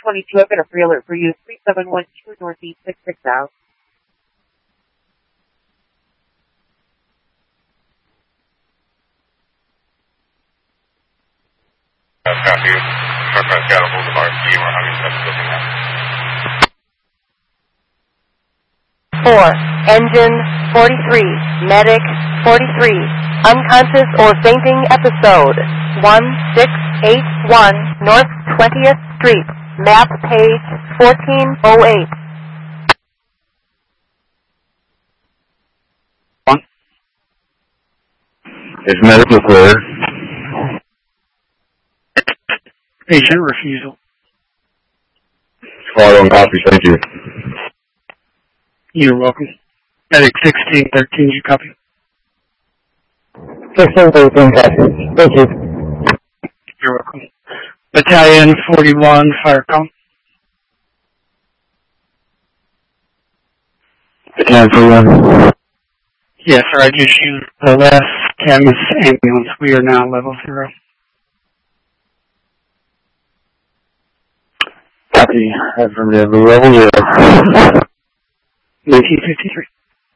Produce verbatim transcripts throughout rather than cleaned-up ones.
twenty-two, I've got a free alert for you. three seven one two Northeast six six out. Copy. Northwest Seattle Boulevard. T one hundred seven building now. four. Engine forty-three. Medic forty-three. Unconscious or fainting episode. one six eight one North twentieth Street. Map page fourteen oh eight. One. Is medical clear? Patient refusal. Squad on copy, thank you. You're welcome. Medic sixteen thirteen, you copy? sixteen thirteen, copy. Thank you. You're welcome. Battalion forty-one, fire call. Battalion forty-one. Yes, sir, I just used the last Camus ambulance. We are now level zero. Copy. Affirmative. Level zero. nineteen fifty-three.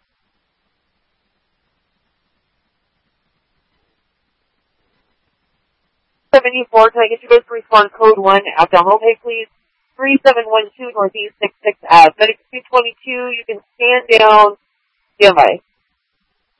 seventy-four, can I get you guys to respond code one, abdominal pay, please? three seven one two Northeast six six Ave. Medic two twenty-two, you can stand down. Stand by.